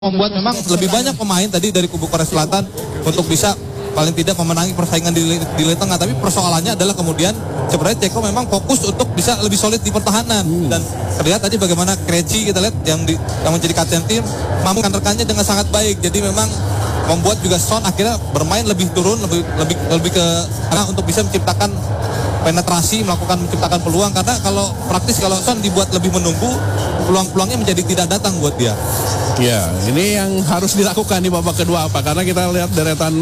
membuat memang lebih banyak pemain tadi dari kubu Korea Selatan untuk bisa paling tidak memenangi persaingan di lini tengah. Tapi persoalannya adalah kemudian sebenarnya Ceko memang fokus untuk bisa lebih solid di pertahanan. Dan terlihat tadi bagaimana Krejci kita lihat yang menjadi kapten tim mampu rekannya dengan sangat baik. Jadi memang membuat juga Son akhirnya bermain lebih turun, lebih ke arah untuk bisa menciptakan penetrasi, menciptakan peluang. Karena kalau Son dibuat lebih menunggu, peluang-peluangnya menjadi tidak datang buat dia. Ya, ini yang harus dilakukan di babak kedua apa? Karena kita lihat deretan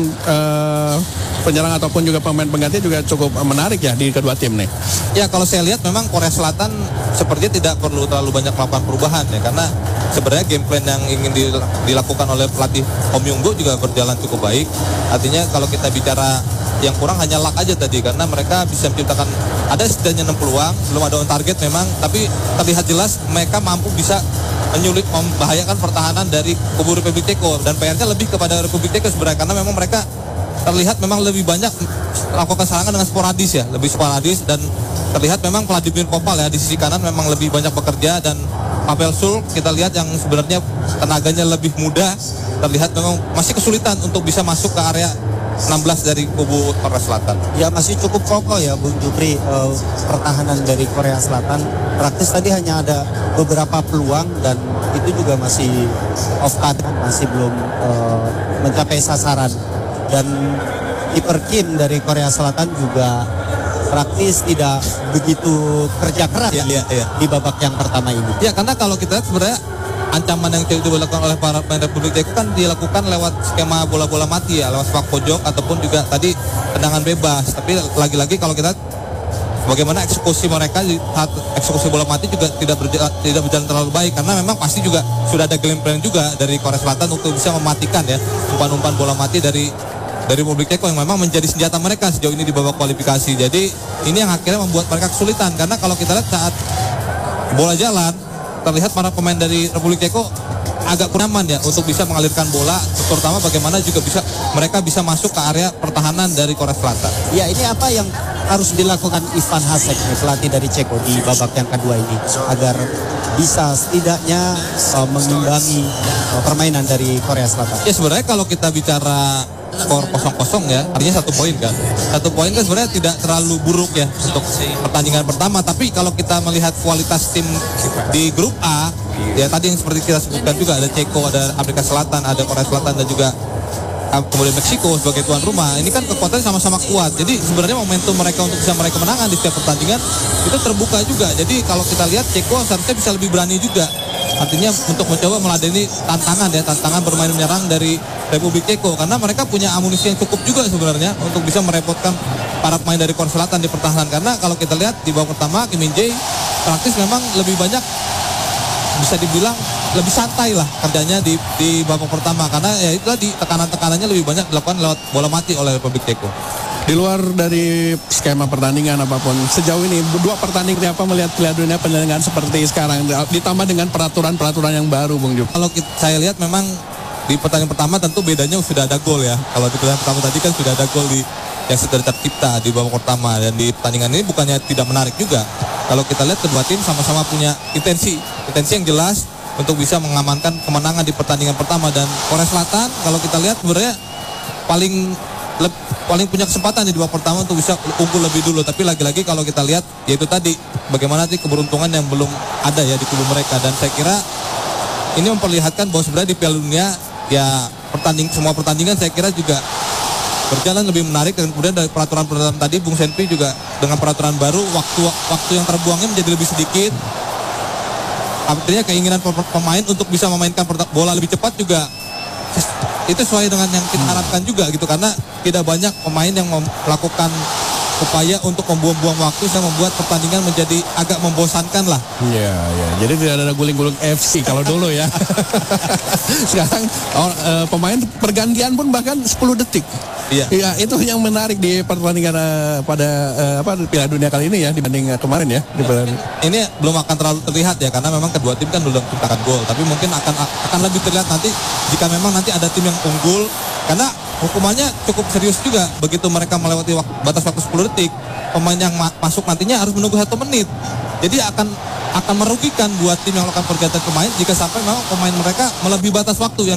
penyerang ataupun juga pemain pengganti juga cukup menarik ya di kedua tim nih. Ya, kalau saya lihat memang Korea Selatan sepertinya tidak perlu terlalu banyak melakukan perubahan ya, karena sebenarnya game plan yang ingin dilakukan oleh pelatih Om Yungbo juga berjalan cukup baik. Artinya kalau kita bicara yang kurang hanya luck aja tadi, karena mereka bisa menciptakan ada setidaknya 6 peluang, belum ada on target memang, tapi terlihat jelas mereka mampu bisa membahayakan pertahanan dari kubu Republik Ceko. Dan PR-nya lebih kepada Republik Ceko sebenarnya, karena memang mereka terlihat memang lebih banyak melakukan serangan dengan sporadis ya, lebih sporadis. Dan terlihat memang Vladimir Kopal ya di sisi kanan memang lebih banyak bekerja, dan Pavel Sul kita lihat yang sebenarnya tenaganya lebih muda, terlihat memang masih kesulitan untuk bisa masuk ke area 16 dari kubu Korea Selatan. Ya masih cukup kokoh ya Bung Jupri, pertahanan dari Korea Selatan. Praktis tadi hanya ada beberapa peluang dan itu juga masih off target, masih belum mencapai sasaran. Dan kiper Kim dari Korea Selatan juga praktis tidak begitu kerja keras di babak yang pertama ini. Ya, karena kalau kita lihat sebenarnya ancaman yang dilakukan oleh para pemain Republik Ceko kan dilakukan lewat skema bola-bola mati ya, lewat sepak pojok ataupun juga tadi tendangan bebas. Tapi lagi-lagi kalau kita bagaimana eksekusi mereka saat eksekusi bola mati juga tidak berjalan terlalu baik, karena memang pasti juga sudah ada game plan juga dari Korea Selatan untuk bisa mematikan ya umpan-umpan bola mati dari Republik Ceko yang memang menjadi senjata mereka sejauh ini di babak kualifikasi. Jadi ini yang akhirnya membuat mereka kesulitan, karena kalau kita lihat saat bola jalan terlihat para pemain dari Republik Ceko agak kurang nyaman ya untuk bisa mengalirkan bola, terutama bagaimana juga mereka bisa masuk ke area pertahanan dari Korea Selatan. Ya, ini apa yang harus dilakukan Ivan Hasek nih, pelatih dari Ceko di babak yang kedua ini agar bisa setidaknya mengimbangi permainan dari Korea Selatan? Ya, sebenarnya kalau kita bicara skor 0-0 ya, artinya 1 poin kan. 1 poin kan sebenarnya tidak terlalu buruk ya untuk pertandingan pertama. Tapi kalau kita melihat kualitas tim di grup A, ya tadi yang seperti kita sebutkan juga, ada Ceko, ada Afrika Selatan, ada Korea Selatan, dan juga kemudian Meksiko sebagai tuan rumah. Ini kan kekuatannya sama-sama kuat. Jadi sebenarnya momentum mereka untuk bisa meraih kemenangan di setiap pertandingan itu terbuka juga. Jadi kalau kita lihat Ceko seharusnya bisa lebih berani juga. Artinya untuk mencoba meladeni tantangan bermain menyerang dari Republik Ceko, karena mereka punya amunisi yang cukup juga sebenarnya untuk bisa merepotkan para pemain dari Korea Selatan di pertahanan. Karena kalau kita lihat di babak pertama Kim Min Jae praktis memang lebih banyak, bisa dibilang lebih santai lah kerjanya di babak pertama, karena ya itu tadi tekanan-tekanannya lebih banyak dilakukan lewat bola mati oleh Republik Ceko. Di luar dari skema pertandingan apapun, sejauh ini dua pertandingan apa melihat Piala Dunia penyelenggaraan seperti sekarang ditambah dengan peraturan-peraturan yang baru, Bung Jup? Kalau saya lihat memang di pertandingan pertama tentu bedanya sudah ada gol ya. Kalau di pertandingan pertama tadi kan sudah ada gol yang sudah tercipta di babak pertama, dan di pertandingan ini bukannya tidak menarik juga. Kalau kita lihat kedua tim sama-sama punya intensi yang jelas untuk bisa mengamankan kemenangan di pertandingan pertama. Dan Korea Selatan kalau kita lihat sebenarnya paling punya kesempatan di babak pertama untuk bisa unggul lebih dulu. Tapi lagi-lagi kalau kita lihat yaitu tadi bagaimana nanti keberuntungan yang belum ada ya di kubu mereka. Dan saya kira ini memperlihatkan bahwa sebenarnya di Piala Dunia ya semua pertandingan saya kira juga berjalan lebih menarik. Dan kemudian dari peraturan-peraturan tadi Bung Senpi juga dengan peraturan baru waktu yang terbuangnya menjadi lebih sedikit. Artinya keinginan pemain untuk bisa memainkan bola lebih cepat juga itu sesuai dengan yang kita harapkan juga gitu, karena tidak banyak pemain yang melakukan upaya untuk membuang-buang waktu dan membuat pertandingan menjadi agak membosankan lah. Iya. Jadi tidak ada guling-guling FC kalau dulu ya. Sekarang pemain pergantian pun bahkan 10 detik. Iya. Ya, itu yang menarik di pertandingan pada Piala Dunia kali ini ya dibanding kemarin ya. Ini belum akan terlalu terlihat ya, karena memang kedua tim kan belum menciptakan gol, tapi mungkin akan lebih terlihat nanti jika memang nanti ada tim yang unggul, karena hukumannya cukup serius juga. Begitu mereka melewati batas waktu 10 detik, pemain yang masuk nantinya harus menunggu 1 menit. Jadi akan akan merugikan buat tim yang melakukan pergantian pemain jika sampai memang pemain mereka melebihi batas waktu yang